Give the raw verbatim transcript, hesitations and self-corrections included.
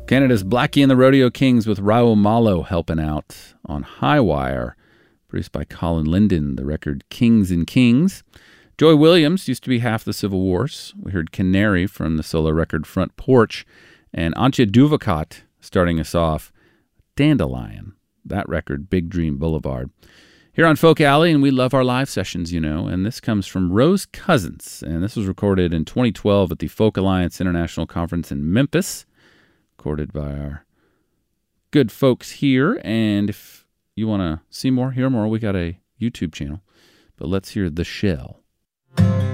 Canada's Blackie and the Rodeo Kings with Raul Malo helping out on High Wire, produced by Colin Linden, the record Kings and Kings. Joy Williams used to be half the Civil Wars. We heard Canary from the solo record Front Porch, and Antje Duvakot starting us off, Dandelion, that record Big Dream Boulevard. Here on Folk Alley, and we love our live sessions, you know, and this comes from Rose Cousins, and this was recorded in twenty twelve at the Folk Alliance International Conference in Memphis, recorded by our good folks here. And if you want to see more, hear more, we got a YouTube channel. But let's hear The Shell.